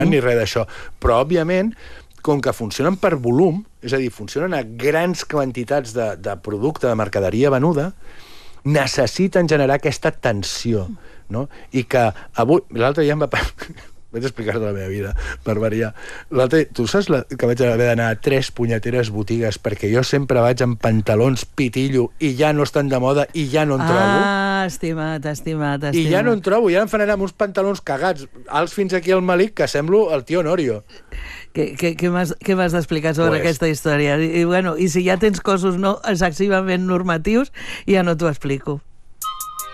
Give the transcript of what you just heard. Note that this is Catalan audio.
ni res d'això. Però, òbviament, com que funcionen per volum, és a dir, funcionen a grans quantitats de producte, de mercaderia venuda, necessiten generar aquesta tensió, no? I que avui... L'altre dia em va... Vaig explicar-te la meva vida, per variar. Tu saps que vaig haver d'anar a 3 punyeteres botigues perquè jo sempre vaig amb pantalons pitillo i ja no estan de moda i ja no en trobo? Estimat. I ja no en trobo, ja em fan anar amb uns pantalons cagats, alts fins aquí al malic, que semblo el tio Honorio. Què m'has d'explicar sobre aquesta història? I si ja tens cossos no excessivament normatius, ja no t'ho explico.